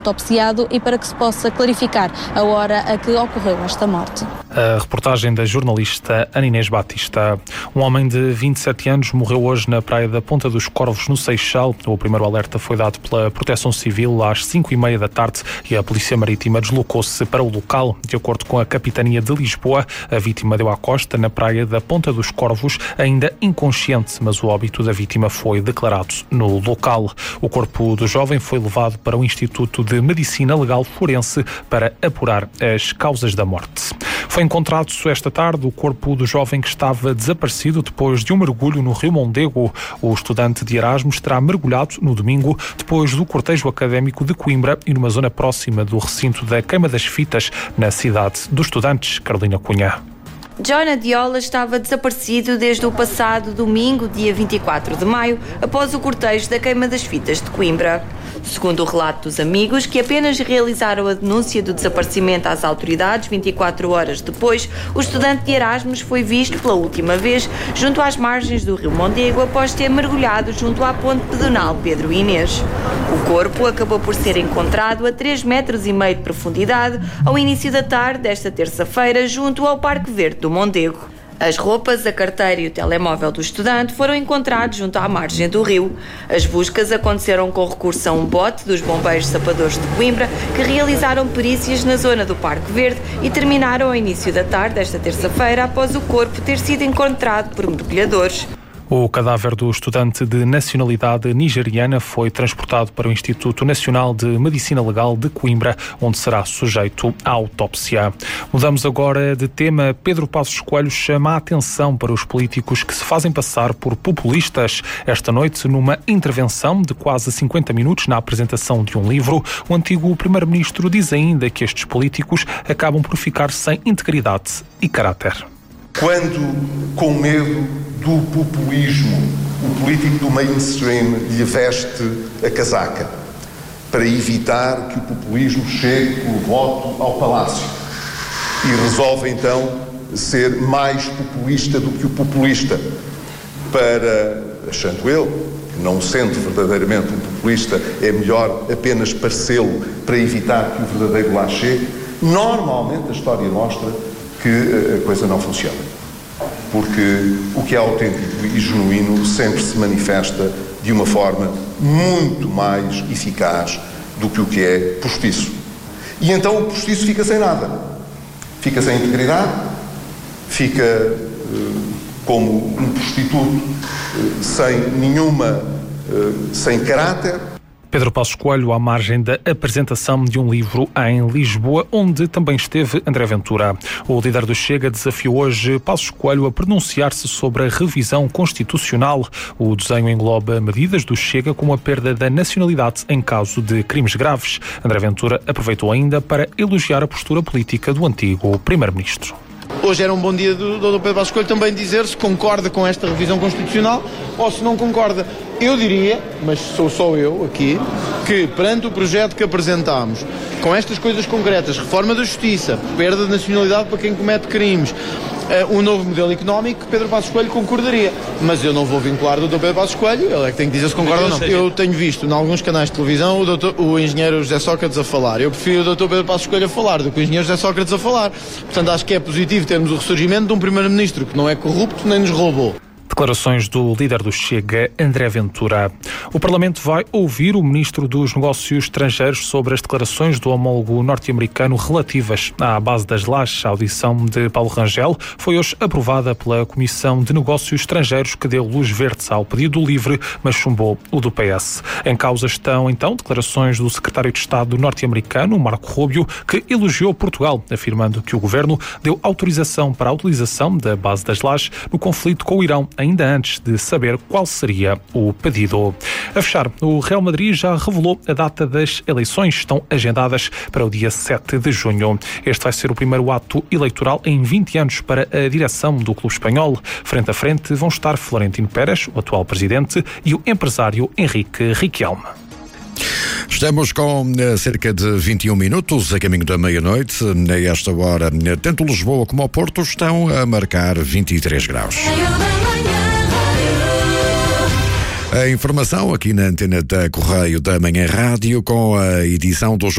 autopsiado e para que se possa clarificar a hora a que ocorreu esta morte. A reportagem da jornalista Ana Inês Batista. Um homem de 27 anos morreu hoje na praia da Ponta dos Corvos, no Seixal. O primeiro alerta foi dado pela Proteção Civil às 5h30 da tarde e a Polícia Marítima deslocou-se para o local. De acordo com a Capitania de Lisboa, a vítima deu à costa na praia da Ponta dos Corvos, ainda inconsciente, mas o óbito da vítima foi declarado no local. O corpo do jovem foi levado para o Instituto de Medicina Legal Forense para apurar as causas da morte. Foi encontrado esta tarde o corpo do jovem que estava desaparecido depois de um mergulho no Rio Mondego. O estudante de Erasmus terá mergulhado no domingo depois do cortejo académico de Coimbra e numa zona próxima do recinto da Queima das Fitas, na cidade dos estudantes. Carolina Cunha. John Adiola estava desaparecido desde o passado domingo, dia 24 de maio, após o cortejo da Queima das Fitas de Coimbra. Segundo o relato dos amigos, que apenas realizaram a denúncia do desaparecimento às autoridades 24 horas depois, o estudante de Erasmus foi visto pela última vez junto às margens do Rio Mondego após ter mergulhado junto à ponte pedonal Pedro Inês. O corpo acabou por ser encontrado a 3,5 metros de profundidade ao início da tarde desta terça-feira junto ao Parque Verde do Mondego. As roupas, a carteira e o telemóvel do estudante foram encontrados junto à margem do rio. As buscas aconteceram com recurso a um bote dos bombeiros sapadores de Coimbra, que realizaram perícias na zona do Parque Verde e terminaram ao início da tarde desta terça-feira após o corpo ter sido encontrado por mergulhadores. O cadáver do estudante de nacionalidade nigeriana foi transportado para o Instituto Nacional de Medicina Legal de Coimbra, onde será sujeito à autópsia. Mudamos agora de tema. Pedro Passos Coelho chama a atenção para os políticos que se fazem passar por populistas. Esta noite, numa intervenção de quase 50 minutos na apresentação de um livro, o antigo primeiro-ministro diz ainda que estes políticos acabam por ficar sem integridade e caráter. Quando, com medo do populismo, o político do mainstream lhe veste a casaca para evitar que o populismo chegue o voto ao palácio e resolve então ser mais populista do que o populista para, achando ele, que não sendo verdadeiramente um populista, é melhor apenas parecê-lo para evitar que o verdadeiro lá chegue. Normalmente a história mostra que a coisa não funciona. Porque o que é autêntico e genuíno sempre se manifesta de uma forma muito mais eficaz do que o que é postiço. E então o postiço fica sem nada. Fica sem integridade, fica como um prostituto sem caráter. Pedro Passos Coelho à margem da apresentação de um livro em Lisboa, onde também esteve André Ventura. O líder do Chega desafiou hoje Passos Coelho a pronunciar-se sobre a revisão constitucional. O desenho engloba medidas do Chega como a perda da nacionalidade em caso de crimes graves. André Ventura aproveitou ainda para elogiar a postura política do antigo primeiro-ministro. Hoje era um bom dia do Dr. Pedro Passos Coelho também dizer se concorda com esta revisão constitucional ou se não concorda. Eu diria, mas sou só eu aqui, que perante o projeto que apresentámos, com estas coisas concretas, reforma da justiça, perda de nacionalidade para quem comete crimes, um novo modelo económico, Pedro Passos Coelho concordaria. Mas eu não vou vincular o Dr. Pedro Passos Coelho, ele é que tem que dizer se concorda ou não. Eu tenho visto em alguns canais de televisão o engenheiro José Sócrates a falar. Eu prefiro o Dr. Pedro Passos Coelho a falar do que o engenheiro José Sócrates a falar. Portanto, acho que é positivo termos o ressurgimento de um primeiro-ministro que não é corrupto nem nos roubou. Declarações do líder do Chega, André Ventura. O Parlamento vai ouvir o Ministro dos Negócios Estrangeiros sobre as declarações do homólogo norte-americano relativas à base das lajes. A audição de Paulo Rangel foi hoje aprovada pela Comissão de Negócios Estrangeiros, que deu luz verde ao pedido do LIVRE, mas chumbou o do PS. Em causa estão, então, declarações do secretário de Estado norte-americano, Marco Rubio, que elogiou Portugal, afirmando que o governo deu autorização para a utilização da base das lajes no conflito com o Irão, ainda antes de saber qual seria o pedido. A fechar, o Real Madrid já revelou a data das eleições, estão agendadas para o dia 7 de junho. Este vai ser o primeiro ato eleitoral em 20 anos para a direção do clube espanhol. Frente a frente vão estar Florentino Pérez, o atual presidente, e o empresário Henrique Riquelme. Estamos com cerca de 21 minutos a caminho da meia-noite. A esta hora, tanto Lisboa como o Porto estão a marcar 23 graus. A informação aqui na antena da Correio da Manhã Rádio com a edição do